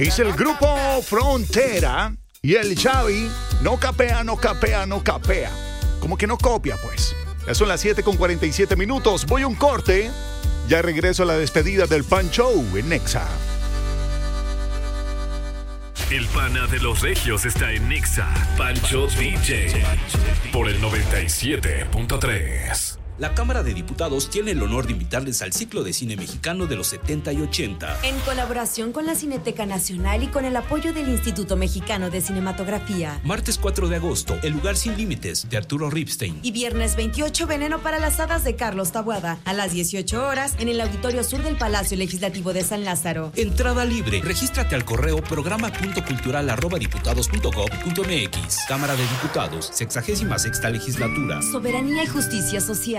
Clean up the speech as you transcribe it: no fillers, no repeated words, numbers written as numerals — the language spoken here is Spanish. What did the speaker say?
Es el grupo Frontera y el Xavi no capea. Como que no copia, pues. Ya son las 7:47. Voy a un corte. Ya regreso a la despedida del Pan Show en Nexa. El pana de los regios está en Nexa. Pancho DJ. Por el 97.3. La Cámara de Diputados tiene el honor de invitarles al ciclo de cine mexicano de los 70 y 80. En colaboración con la Cineteca Nacional y con el apoyo del Instituto Mexicano de Cinematografía. Martes 4 de agosto, El lugar sin límites, de Arturo Ripstein. Y viernes 28, Veneno para las hadas, de Carlos Taboada. A las 18 horas, en el Auditorio Sur del Palacio Legislativo de San Lázaro. Entrada libre. Regístrate al correo programa.cultural@diputados.gov.mx. Cámara de Diputados, 66ª legislatura. Soberanía y justicia social.